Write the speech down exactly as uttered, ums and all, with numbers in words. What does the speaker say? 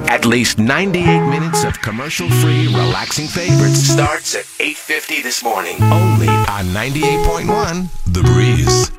At least ninety-eight minutes of commercial-free, relaxing favorites starts at eight fifty this morning. Only on ninety-eight point one The Breeze.